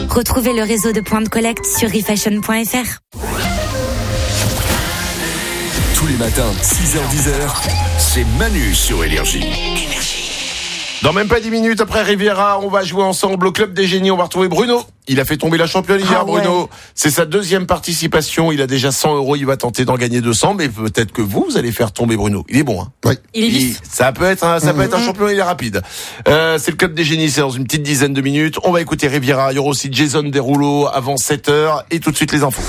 Retrouvez le réseau de points de collecte sur refashion.fr. Tous les matins, 6h-10h, c'est Manu sur Énergie. Dans même pas 10 minutes après Riviera, on va jouer ensemble au Club des Génies. On va retrouver Bruno. Il a fait tomber la championne hier, Bruno. Ouais. C'est sa deuxième participation. Il a déjà 100 €. Il va tenter d'en gagner 200. Mais peut-être que vous allez faire tomber Bruno. Il est bon, hein. Oui. Il est vif. Ça peut être un champion. Il est rapide. C'est le Club des Génies. C'est dans une petite dizaine de minutes. On va écouter Riviera. Il y aura aussi Jason Derulo avant 7h. Et tout de suite les infos.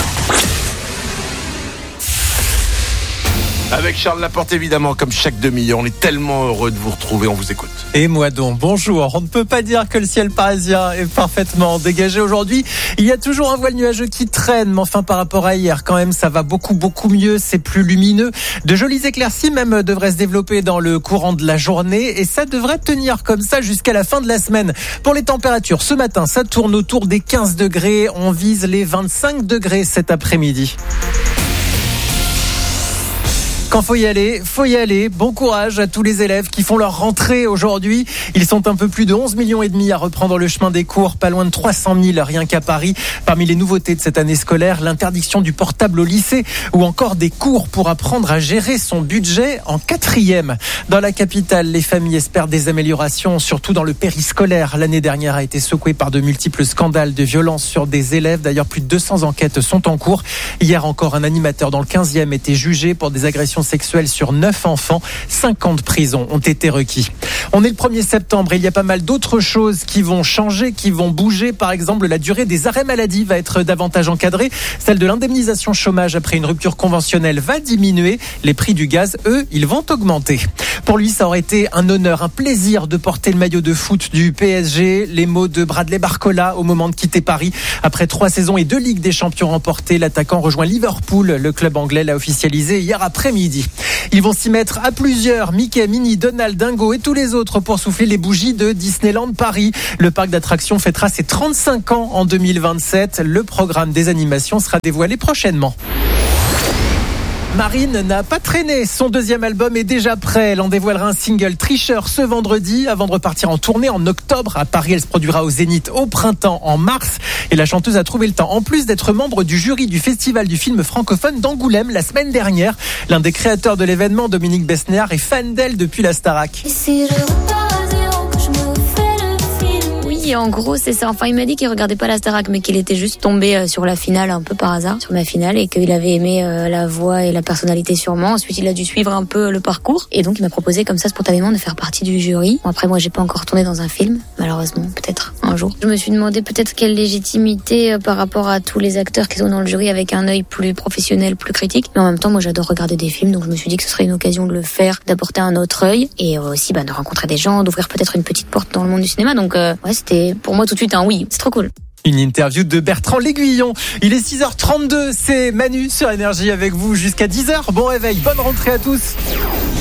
Avec Charles Laporte, évidemment, comme chaque demi-heure. On est tellement heureux de vous retrouver, on vous écoute. Et moi donc, bonjour. On ne peut pas dire que le ciel parisien est parfaitement dégagé aujourd'hui. Il y a toujours un voile nuageux qui traîne, mais enfin par rapport à hier, quand même, ça va beaucoup mieux. C'est plus lumineux. De jolies éclaircies même devraient se développer dans le courant de la journée et ça devrait tenir comme ça jusqu'à la fin de la semaine. Pour les températures, ce matin, ça tourne autour des 15 degrés. On vise les 25 degrés cet après-midi. Quand faut y aller. Bon courage à tous les élèves qui font leur rentrée aujourd'hui. Ils sont un peu plus de 11,5 millions à reprendre le chemin des cours, pas loin de 300 000 rien qu'à Paris. Parmi les nouveautés de cette année scolaire, l'interdiction du portable au lycée ou encore des cours pour apprendre à gérer son budget en 4e. Dans la capitale, les familles espèrent des améliorations, surtout dans le périscolaire. L'année dernière a été secouée par de multiples scandales de violence sur des élèves. D'ailleurs, plus de 200 enquêtes sont en cours. Hier encore, un animateur dans le 15e était jugé pour des agressions sexuelles sur 9 enfants. 50 prisons ont été requis. On est le 1er septembre et il y a pas mal d'autres choses qui vont changer, qui vont bouger. Par exemple, la durée des arrêts maladie va être davantage encadrée. Celle de l'indemnisation chômage après une rupture conventionnelle va diminuer. Les prix du gaz, eux, ils vont augmenter. Pour lui, ça aurait été un honneur, un plaisir de porter le maillot de foot du PSG. Les mots de Bradley Barcola au moment de quitter Paris. Après 3 saisons et 2 Ligues des Champions remportées, l'attaquant rejoint Liverpool. Le club anglais l'a officialisé hier après-midi. Ils vont s'y mettre à plusieurs, Mickey, Minnie, Donald, Dingo et tous les autres pour souffler les bougies de Disneyland Paris. Le parc d'attractions fêtera ses 35 ans en 2027. Le programme des animations sera dévoilé prochainement. Marine n'a pas traîné. Son 2e album est déjà prêt. Elle en dévoilera un single Tricheur ce vendredi avant de repartir en tournée en octobre. À Paris, elle se produira au Zénith au printemps en mars. Et la chanteuse a trouvé le temps, en plus d'être membre du jury du festival du film francophone d'Angoulême la semaine dernière. L'un des créateurs de l'événement, Dominique Besnéard, est fan d'elle depuis la Starac. Oui, en gros, c'est ça. Enfin, il m'a dit qu'il regardait pas la Starac, mais qu'il était juste tombé sur la finale un peu par hasard, sur ma finale, et qu'il avait aimé la voix et la personnalité sûrement. Ensuite, il a dû suivre un peu le parcours, et donc il m'a proposé comme ça spontanément de faire partie du jury. Bon, après, moi, j'ai pas encore tourné dans un film, malheureusement, peut-être un jour. Je me suis demandé peut-être quelle légitimité par rapport à tous les acteurs qui sont dans le jury avec un œil plus professionnel, plus critique. Mais en même temps, moi, j'adore regarder des films, donc je me suis dit que ce serait une occasion de le faire, d'apporter un autre œil, et aussi de rencontrer des gens, d'ouvrir peut-être une petite porte dans le monde du cinéma. Donc, ouais, c'était pour moi tout de suite un oui. C'est trop cool. Une interview de Bertrand L'Aiguillon. Il est 6h32, c'est Manu sur Énergie avec vous jusqu'à 10h. Bon réveil, bonne rentrée à tous.